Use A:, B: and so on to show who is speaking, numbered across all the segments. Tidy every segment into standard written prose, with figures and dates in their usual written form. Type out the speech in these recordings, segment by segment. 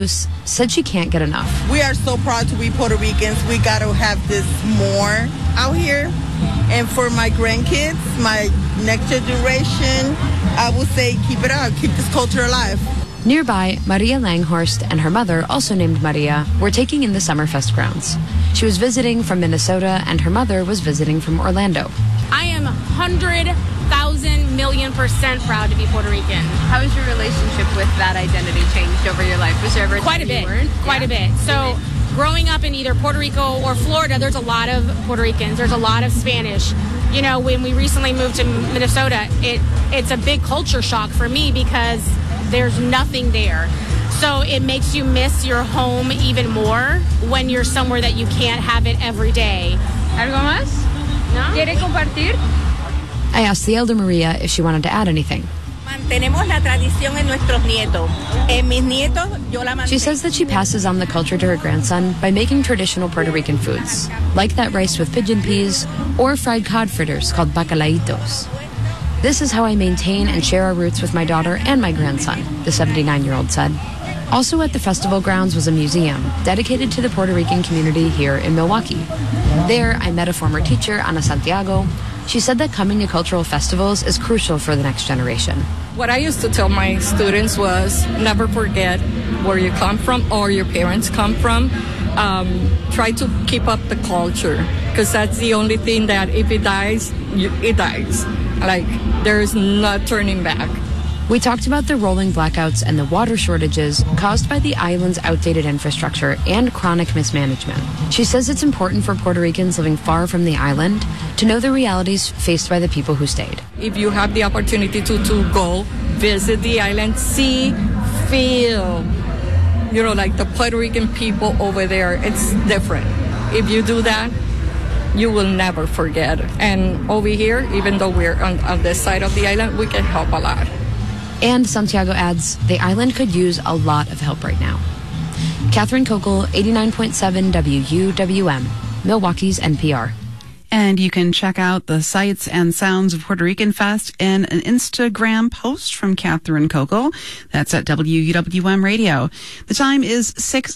A: said she can't get enough.
B: We are so proud to be Puerto Ricans. We got to have this more out here. And for my grandkids, my next generation, I will say keep it up, keep this culture alive.
A: Nearby, Maria Langhorst and her mother, also named Maria, were taking in the Summerfest grounds. She was visiting from Minnesota, and her mother was visiting from Orlando.
C: I am 100,000,000,000% proud to be Puerto Rican.
D: How has your relationship with that identity changed over your life? Was there ever
C: quite a bit? Quite a bit. So growing up in either Puerto Rico or Florida, there's a lot of Puerto Ricans. There's a lot of Spanish. You know, when we recently moved to Minnesota, it's a big culture shock for me because there's nothing there. So it makes you miss your home even more when you're somewhere that you can't have it every day.
D: ¿Algo más?
C: No?
D: ¿Quiere compartir?
A: I asked the elder Maria if she wanted to add anything.
B: Mantenemos la tradición en nuestros nietos. En mis nietos, yo la mantengo.
A: She says that she passes on the culture to her grandson by making traditional Puerto Rican foods, like that rice with pigeon peas or fried cod fritters called bacalaitos. This is how I maintain and share our roots with my daughter and my grandson, the 79-year-old said. Also at the festival grounds was a museum dedicated to the Puerto Rican community here in Milwaukee. There, I met a former teacher, Ana Santiago. She said that coming to cultural festivals is crucial for the next generation.
E: What I used to tell my students was never forget where you come from or your parents come from. Try to keep up the culture because that's the only thing that if it dies, it dies. Like, there's no turning back.
A: We talked about the rolling blackouts and the water shortages caused by the island's outdated infrastructure and chronic mismanagement. She says it's important for Puerto Ricans living far from the island to know the realities faced by the people who stayed.
E: If you have the opportunity to go visit the island, see, feel, like the Puerto Rican people over there, it's different. If you do that, you will never forget. And over here, even though we're on this side of the island, we can help a lot.
A: And Santiago adds, the island could use a lot of help right now. Catherine Kokel, 89.7 WUWM, Milwaukee's NPR.
F: And you can check out the sights and sounds of Puerto Rican Fest in an Instagram post from Catherine Kokel. That's at WUWM Radio. The time is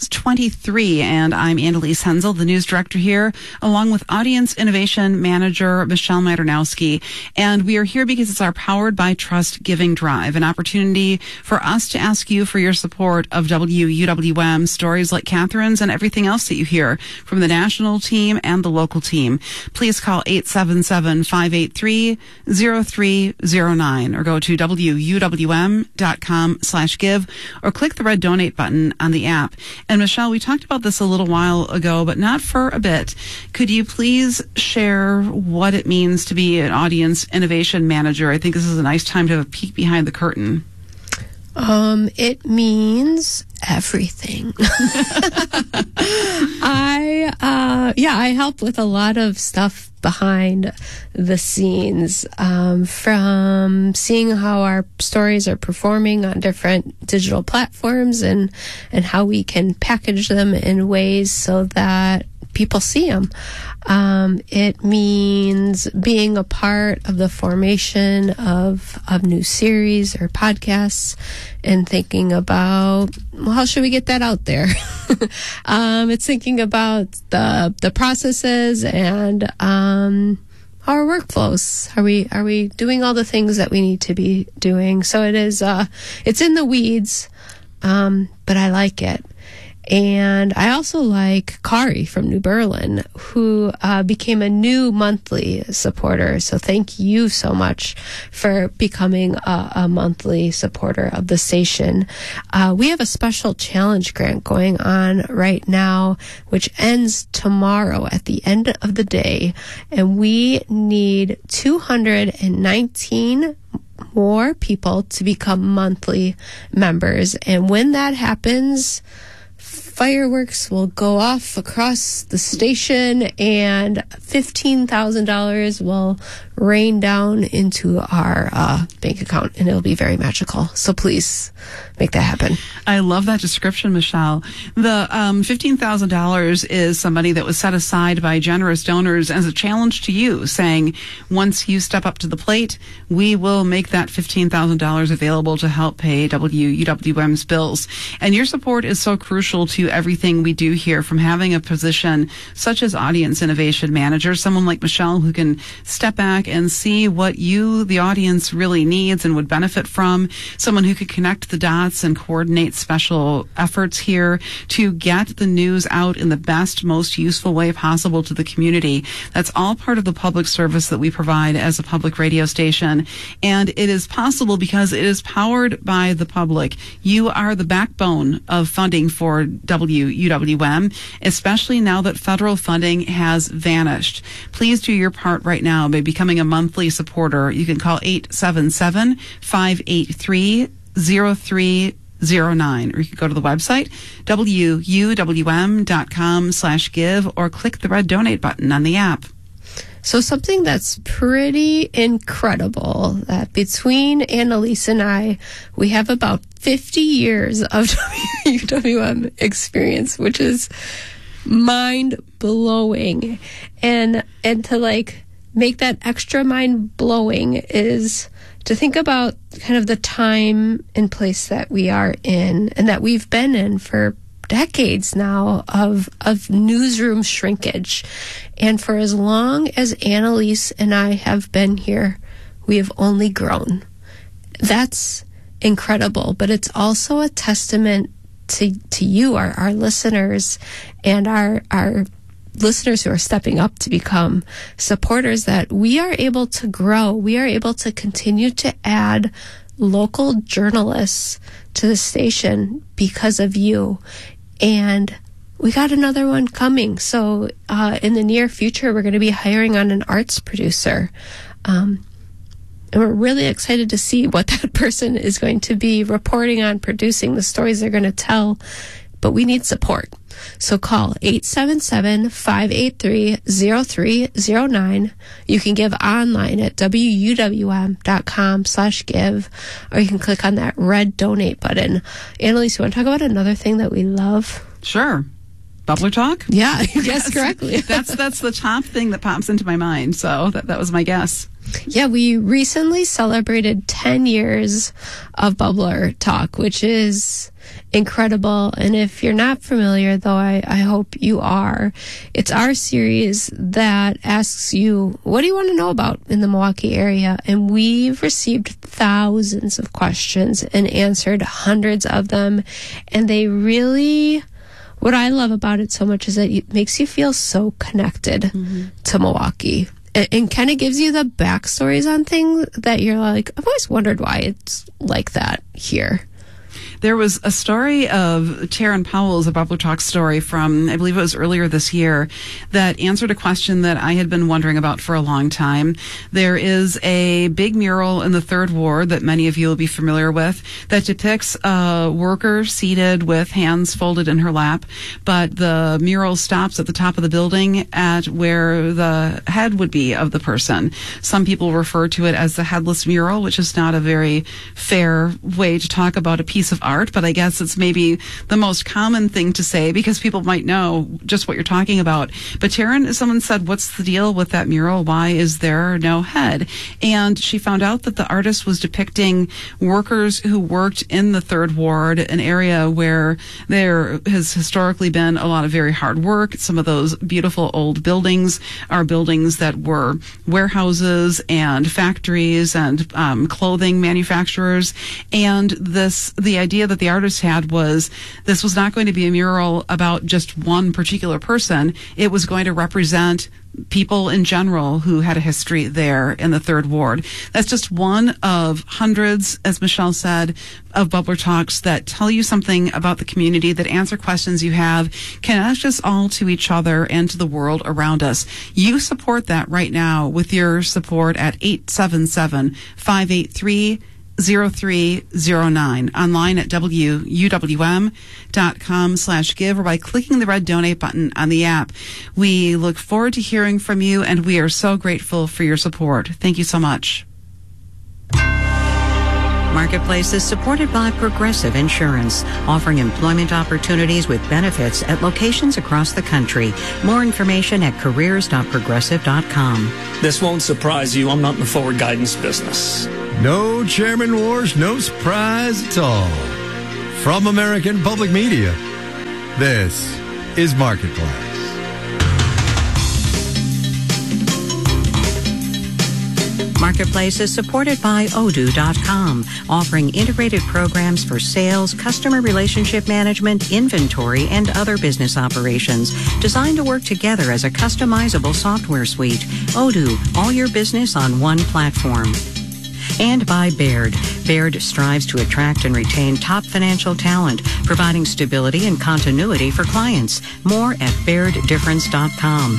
F: 6:23, and I'm Annalise Hensel, the news director here, along with Audience Innovation Manager Michelle Maternowski. And we are here because it's our Powered by Trust Giving Drive, an opportunity for us to ask you for your support of WUWM, stories like Catherine's and everything else that you hear from the national team and the local team. Please call 877-583-0309 or go to wuwm.com/give or click the red donate button on the app. And Michelle, we talked about this a little while ago, but not for a bit. Could you please share what it means to be an audience innovation manager? I think this is a nice time to have a peek behind the curtain.
G: It means everything. I help with a lot of stuff behind the scenes, from seeing how our stories are performing on different digital platforms and how we can package them in ways so that people see them. It means being a part of the formation of new series or podcasts and thinking about, well, how should we get that out there? It's thinking about the processes and our workflows. Are we doing all the things that we need to be doing? So it is. It's in the weeds, but I like it. And I also like Kari from New Berlin, who became a new monthly supporter. So thank you so much for becoming a monthly supporter of the station. We have a special challenge grant going on right now, which ends tomorrow at the end of the day. And we need 219 more people to become monthly members. And when that happens, fireworks will go off across the station and $15,000 will rain down into our bank account, and it'll be very magical. So please make that happen.
F: I love that description, Michelle. The $15,000 is some money that was set aside by generous donors as a challenge to you, saying, once you step up to the plate, we will make that $15,000 available to help pay WUWM's bills. And your support is so crucial to everything we do here, from having a position such as Audience Innovation Manager, someone like Michelle who can step back and see what you, the audience, really needs and would benefit from, someone who could connect the dots and coordinate special efforts here to get the news out in the best, most useful way possible to the community. That's all part of the public service that we provide as a public radio station. And it is possible because it is powered by the public. You are the backbone of funding for WUWM, especially now that federal funding has vanished. Please do your part right now by becoming a monthly supporter. You can call 877-583-0309, or you can go to the website wuwm.com/give, or click the red donate button on the app.
G: So something that's pretty incredible, that between Annalise and I, we have about 50 years of WUWM experience, which is mind-blowing. And to like make that extra mind-blowing is to think about kind of the time and place that we are in, and that we've been in for decades now of newsroom shrinkage. And for as long as Annalise and I have been here, we have only grown. That's incredible, but it's also a testament to you, our listeners, and our listeners who are stepping up to become supporters, that we are able to grow. We are able to continue to add local journalists to the station because of you. And we got another one coming. So in the near future, we're going to be hiring on an arts producer. And we're really excited to see what that person is going to be reporting on, producing the stories they're going to tell. But we need support. So call 877-583-0309. You can give online at wuwm.com/give, or you can click on that red donate button. Annalise, you want to talk about another thing that we love?
F: Sure. Bubbler Talk?
G: Yeah, you guessed correctly.
F: That's the top thing that pops into my mind. So that was my guess.
G: Yeah, we recently celebrated 10 years of Bubbler Talk, which is incredible. And if you're not familiar, though, I hope you are. It's our series that asks you, what do you want to know about in the Milwaukee area? And we've received thousands of questions and answered hundreds of them. And they really... what I love about it so much is that it makes you feel so connected to Milwaukee, and kind of gives you the backstories on things that you're like, I've always wondered why it's like that here.
F: There was a story of Taryn Powell's, a Bubbler Talk story from, I believe it was earlier this year, that answered a question that I had been wondering about for a long time. There is a big mural in the 3rd Ward that many of you will be familiar with that depicts a worker seated with hands folded in her lap, but the mural stops at the top of the building at where the head would be of the person. Some people refer to it as the headless mural, which is not a very fair way to talk about a piece of art, but I guess it's maybe the most common thing to say because people might know just what you're talking about. But Taryn, someone said, what's the deal with that mural? Why is there no head? And she found out that the artist was depicting workers who worked in the 3rd Ward, an area where there has historically been a lot of very hard work. Some of those beautiful old buildings are buildings that were warehouses and factories and clothing manufacturers. And the idea that the artist had was this was not going to be a mural about just one particular person. It was going to represent people in general who had a history there in the 3rd Ward. That's just one of hundreds, as Michelle said, of Bubbler Talks that tell you something about the community, that answer questions you have, connect us all to each other and to the world around us. You support that right now with your support at 877-583 0309. Online at wuwm.com/give or by clicking the red donate button on the app. We look forward to hearing from you, and we are so grateful for your support. Thank you so much.
H: Marketplace is supported by Progressive Insurance, offering employment opportunities with benefits at locations across the country. More information at careers.progressive.com.
I: This won't surprise you. I'm not in the forward guidance business.
J: No Chairman Wars, no surprise at all. From American Public Media, this is Marketplace.
H: Marketplace is supported by Odoo.com, offering integrated programs for sales, customer relationship management, inventory, and other business operations, designed to work together as a customizable software suite. Odoo, all your business on one platform. And by Baird. Baird strives to attract and retain top financial talent, providing stability and continuity for clients. More at BairdDifference.com.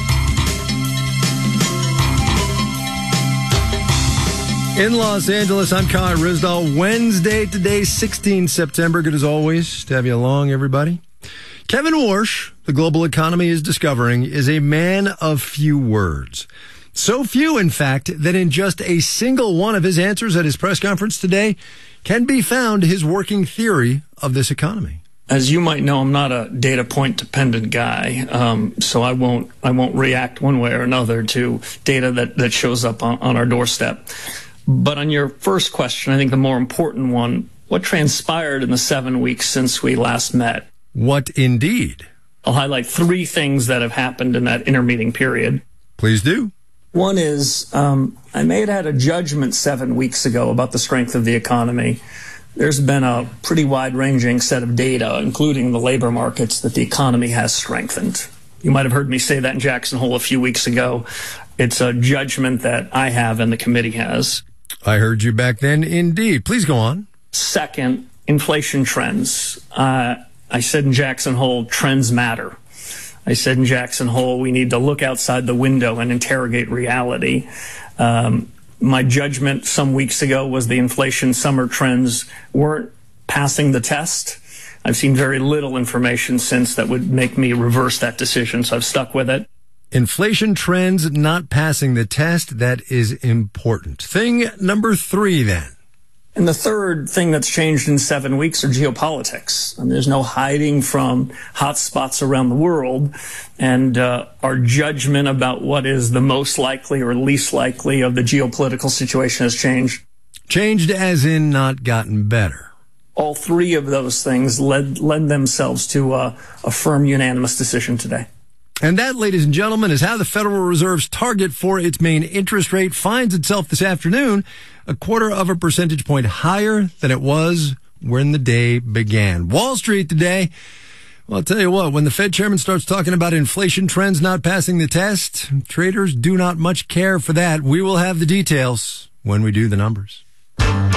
J: In Los Angeles, I'm Kai Ryssdal. Wednesday today, 16 September. Good as always to have you along, everybody. Kevin Warsh, the global economy is discovering, is a man of few words. So few, in fact, that in just a single one of his answers at his press conference today can be found his working theory of this economy.
I: As you might know, I'm not a data point dependent guy, so I won't react one way or another to data that shows up on our doorstep. But on your first question, I think the more important one, what transpired in the 7 weeks since we last met?
J: What indeed?
I: I'll highlight 3 things that have happened in that intermeeting period.
J: Please do.
I: One is, I may have had a judgment 7 weeks ago about the strength of the economy. There's been a pretty wide-ranging set of data, including the labor markets, that the economy has strengthened. You might have heard me say that in Jackson Hole a few weeks ago. It's a judgment that I have and the committee has.
J: I heard you back then, indeed. Please go on.
I: Second, inflation trends. I said in Jackson Hole, trends matter. I said in Jackson Hole, we need to look outside the window and interrogate reality. My judgment some weeks ago was the inflation summer trends weren't passing the test. I've seen very little information since that would make me reverse that decision, so I've stuck with it.
J: Inflation trends not passing the test, that is important. Thing number 3, then.
I: And the third thing that's changed in 7 weeks are geopolitics. I mean, there's no hiding from hot spots around the world, and our judgment about what is the most likely or least likely of the geopolitical situation has changed.
J: Changed as in not gotten better.
I: All 3 of those things led themselves to a firm unanimous decision today.
J: And that, ladies and gentlemen, is how the Federal Reserve's target for its main interest rate finds itself this afternoon, 0.25 percentage point higher than it was when the day began. Wall Street today, well, I'll tell you what, when the Fed chairman starts talking about inflation trends not passing the test, traders do not much care for that. We will have the details when we do the numbers.